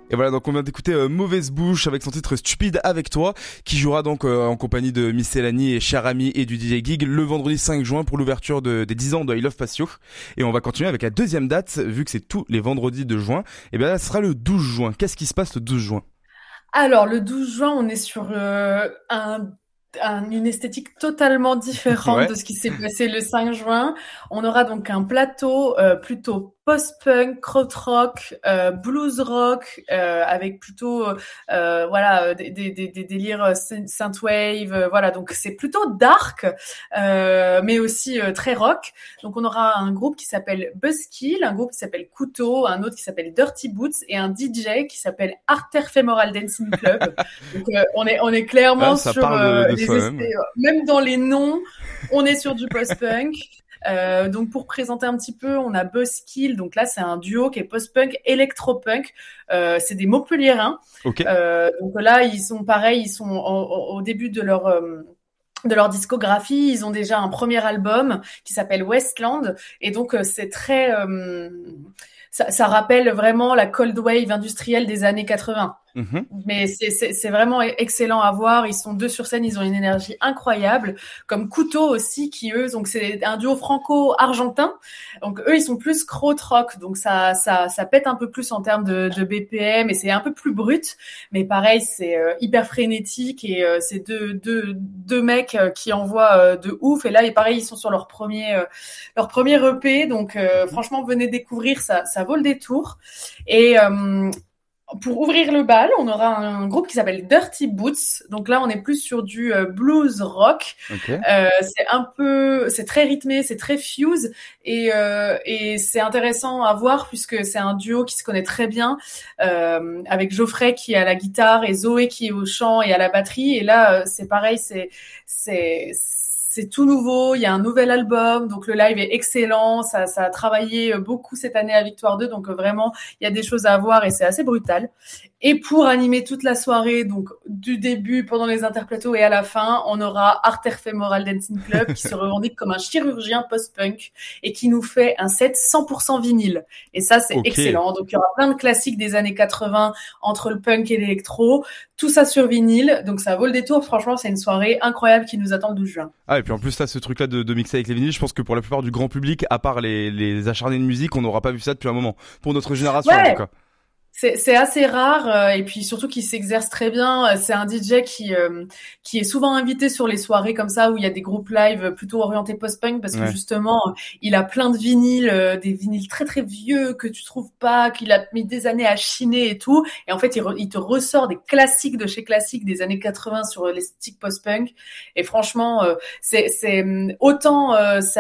Et voilà, donc on vient d'écouter Mauvaise Bouche avec son titre Stupide avec toi, qui jouera donc en compagnie de Miscellany et Cher Ami et du DJ Gig le vendredi 5 juin pour l'ouverture des 10 ans de I Love Patio. Et on va continuer avec la deuxième date, vu que c'est tous les vendredis de juin. Et bien là, ce sera le 12 juin. Qu'est-ce qui se passe le 12 juin? Alors, le 12 juin, on est sur une esthétique totalement différente Ouais. de ce qui s'est passé le 5 juin. On aura donc un plateau plutôt post-punk, krautrock, blues rock, avec plutôt des délires synthwave. Voilà, donc c'est plutôt dark, mais aussi très rock. Donc on aura un groupe qui s'appelle Buzzkill, un groupe qui s'appelle Couteau, un autre qui s'appelle Dirty Boots et un DJ qui s'appelle Arterfemoral Dancing Club. Donc on est clairement Ça sur parle de les soi-même. même dans les noms, on est sur du post-punk. Donc pour présenter un petit peu, on a Buzzkill. Donc là, c'est un duo qui est post-punk, électro-punk. C'est des Montpelliérains. Ok. Donc là, ils sont pareils, ils sont au début de leur discographie. Ils ont déjà un premier album qui s'appelle Westland. Et donc c'est très ça rappelle vraiment la cold wave industrielle des années 80. Mhm. Mais c'est vraiment excellent à voir. Ils sont deux sur scène, ils ont une énergie incroyable. Comme Couteau aussi, qui eux, donc c'est un duo franco-argentin. Donc eux, ils sont plus krautrock, donc ça pète un peu plus en termes de BPM et c'est un peu plus brut. Mais pareil, c'est hyper frénétique et c'est deux mecs qui envoient de ouf. Et là, et pareil, ils sont sur leur premier EP. Donc franchement, venez découvrir, ça vaut le détour. Et pour ouvrir le bal, on aura un groupe qui s'appelle Dirty Boots. Donc là, on est plus sur du blues rock. Ok. C'est très rythmé, c'est très fuse et c'est intéressant à voir puisque c'est un duo qui se connaît très bien avec Geoffrey qui est à la guitare et Zoé qui est au chant et à la batterie. Et là, c'est pareil, c'est tout nouveau, il y a un nouvel album, donc le live est excellent, ça a travaillé beaucoup cette année à Victoire 2, donc vraiment, il y a des choses à voir et c'est assez brutal. Et pour animer toute la soirée, donc du début, pendant les interplateaux et à la fin, on aura Arterfemoral Dancing Club qui se revendique comme un chirurgien post-punk et qui nous fait un set 100% vinyle. Et ça, c'est excellent. Donc il y aura plein de classiques des années 80 entre le punk et l'électro, tout ça sur vinyle, donc ça vaut le détour. Franchement, c'est une soirée incroyable qui nous attend le 12 juin. Ah, et puis en plus, là, ce truc-là de mixer avec les vinyles, je pense que pour la plupart du grand public, à part les acharnés de musique, on n'aura pas vu ça depuis un moment. Pour notre génération, en tout cas. C'est assez rare et puis surtout qu'il s'exerce très bien. C'est un DJ qui est souvent invité sur les soirées comme ça où il y a des groupes live plutôt orientés post-punk parce que justement il a plein de vinyles, des vinyles très très vieux que tu trouves pas, qu'il a mis des années à chiner et tout. Et en fait il te ressort des classiques de chez classiques des années 80 sur l'esthétique post-punk. Et franchement c'est autant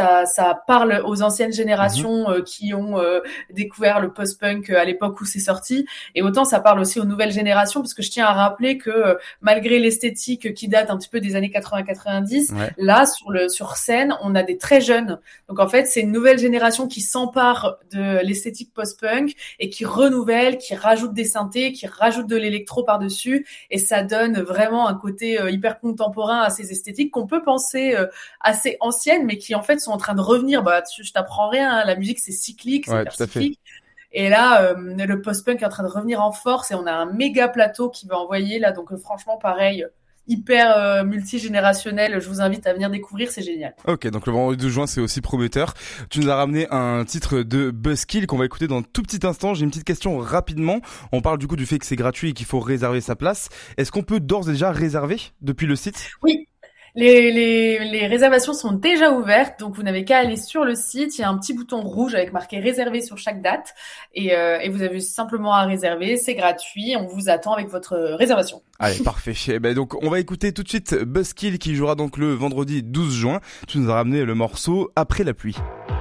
ça parle aux anciennes générations qui ont découvert le post-punk à l'époque où c'est sorti. Et autant ça parle aussi aux nouvelles générations parce que je tiens à rappeler que malgré l'esthétique qui date un petit peu des années 80-90, là sur scène, on a des très jeunes. Donc en fait, c'est une nouvelle génération qui s'empare de l'esthétique post-punk et qui renouvelle, qui rajoute des synthés, qui rajoute de l'électro par-dessus et ça donne vraiment un côté hyper contemporain à ces esthétiques qu'on peut penser assez anciennes mais qui en fait sont en train de revenir. Bah je t'apprends rien, hein, la musique c'est cyclique, c'est hyper cyclique. Et là, le post-punk est en train de revenir en force et on a un méga plateau qui va envoyer là. Donc franchement, pareil, hyper multigénérationnel. Je vous invite à venir découvrir, c'est génial. Ok, donc le vendredi 12 juin, c'est aussi prometteur. Tu nous as ramené un titre de Buzzkill qu'on va écouter dans un tout petit instant. J'ai une petite question rapidement. On parle du coup du fait que c'est gratuit et qu'il faut réserver sa place. Est-ce qu'on peut d'ores et déjà réserver depuis le site ? Oui. Les réservations sont déjà ouvertes, donc vous n'avez qu'à aller sur le site. Il y a un petit bouton rouge avec marqué réserver sur chaque date et vous avez simplement à réserver. C'est gratuit. On vous attend avec votre réservation. Allez, parfait. Donc, on va écouter tout de suite Buzzkill qui jouera donc le vendredi 12 juin. Tu nous as ramené le morceau Après la pluie.